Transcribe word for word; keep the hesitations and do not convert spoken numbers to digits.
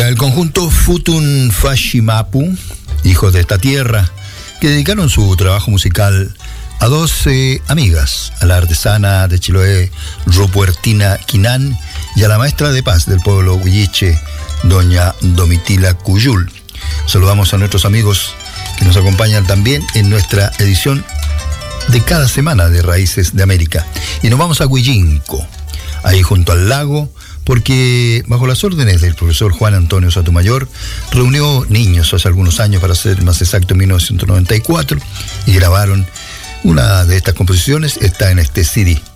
Era el conjunto Futun Fashimapu, hijos de esta tierra, que dedicaron su trabajo musical a dos eh, amigas, a la artesana de Chiloé, Rupuertina Quinan, y a la maestra de paz del pueblo huilliche, doña Domitila Cuyul. Saludamos a nuestros amigos que nos acompañan también en nuestra edición de cada semana de Raíces de América. Y nos vamos a Huillinco, ahí junto al lago, porque bajo las órdenes del profesor Juan Antonio Sotomayor, reunió niños hace algunos años, para ser más exacto, en mil novecientos noventa y cuatro, y grabaron una de estas composiciones. Está en este C D.